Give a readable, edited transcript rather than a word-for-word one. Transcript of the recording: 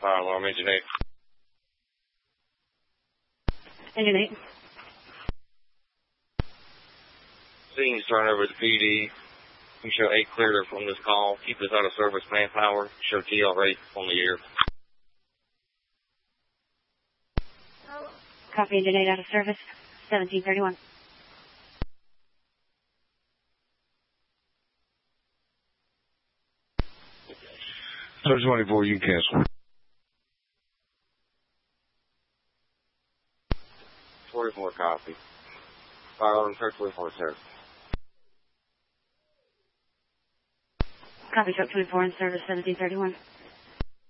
Alarm Engine 8. Engine 8. Scene's turned over to PD. You show 8 clear from this call. Keep this out of service, manpower. Show TL rate on the air. Copy, Engine 8 out of service. 1731. Search 24, you can cancel. 44 copy. Fire alarm truck 24, sir. Copy, truck 24 in service, 1731.